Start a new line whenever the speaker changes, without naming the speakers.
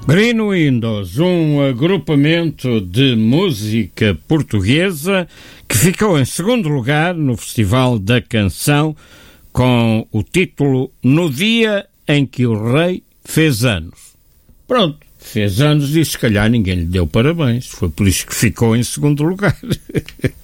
Green Windows, um agrupamento de música portuguesa que ficou em segundo lugar no Festival da Canção com o título No Dia em que o Rei fez anos. Pronto, fez anos e se calhar ninguém lhe deu parabéns. Foi por isso que ficou em segundo lugar.